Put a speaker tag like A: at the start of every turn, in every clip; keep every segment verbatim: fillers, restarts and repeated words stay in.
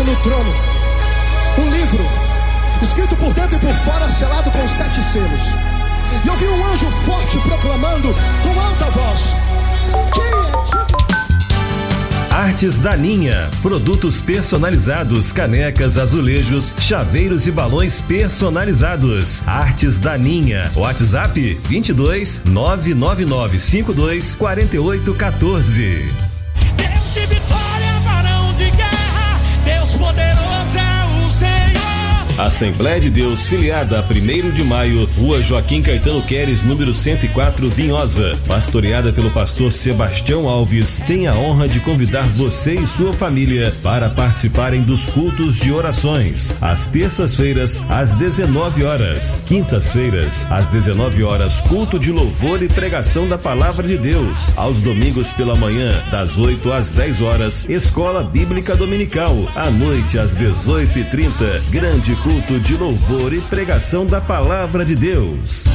A: sentado no trono um livro, escrito por dentro e por fora, selado com sete selos. E eu vi um anjo forte proclamando com alta voz: quem é digno?
B: Artes Daninha, produtos personalizados, canecas, azulejos, chaveiros e balões personalizados. Artes Daninha, WhatsApp vinte e dois, nove nove nove cinco dois, quatro oito um quatro.
C: Deus de vitória, varão de guerra, Deus poderoso é o Senhor.
B: Assembleia de Deus, filiada a primeiro de maio, Rua Joaquim Caetano Queres, número cento e quatro, Vinhosa, pastoreada pelo pastor Sebastião Alves, tem a honra de convidar você e sua família para participarem dos cultos de orações, às terças-feiras, às dezenove horas, quintas-feiras, às dezenove horas, culto de louvor e pregação da palavra de Deus, aos domingos pela manhã, das oito às dez horas, escola bíblica dominical, à noite às dezoito e trinta, grande culto de louvor e pregação da palavra de Deus.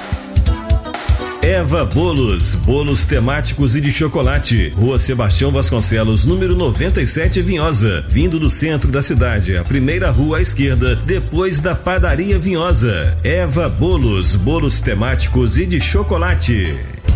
B: Eva Bolos, bolos temáticos e de chocolate, Rua Sebastião Vasconcelos, número noventa e sete, Vinhosa, vindo do centro da cidade, a primeira rua à esquerda, depois da padaria Vinhosa. Eva Bolos, bolos temáticos e de chocolate.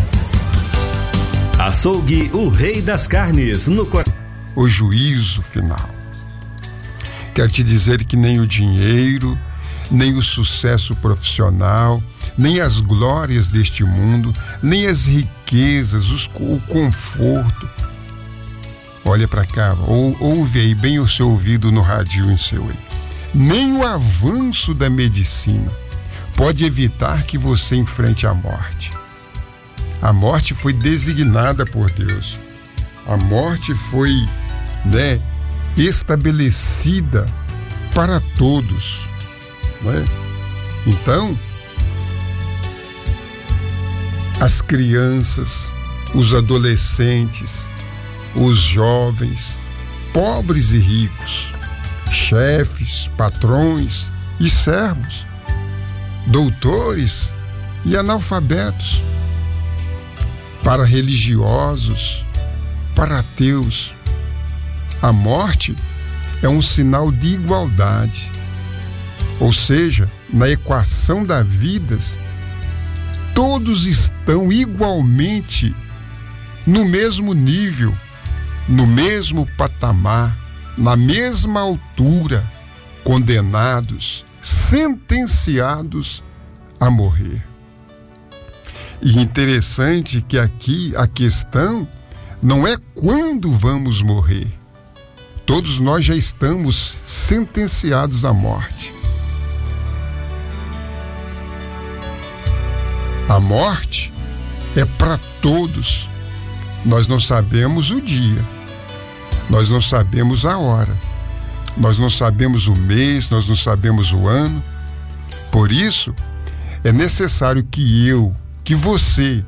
B: Açougue, o rei das carnes, no
D: o juízo final. Quero te dizer que nem o dinheiro, nem o sucesso profissional, nem as glórias deste mundo, nem as riquezas, os, o conforto. Olha para cá, ou, ouve aí bem o seu ouvido no radinho em seu aí. Nem o avanço da medicina pode evitar que você enfrente a morte. A morte foi designada por Deus. A morte foi, né, estabelecida para todos, né? Então, as crianças, os adolescentes, os jovens, pobres e ricos, chefes, patrões e servos, doutores e analfabetos, para religiosos, para ateus. A morte é um sinal de igualdade, ou seja, na equação da vida, todos estão igualmente no mesmo nível, no mesmo patamar, na mesma altura, condenados, sentenciados a morrer. E interessante que aqui a questão não é quando vamos morrer. Todos nós já estamos sentenciados à morte. A morte é para todos. Nós não sabemos o dia, nós não sabemos a hora, nós não sabemos o mês, nós não sabemos o ano. Por isso, é necessário que eu, que você,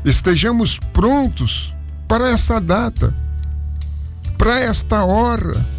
D: estejamos prontos para essa data, para esta hora,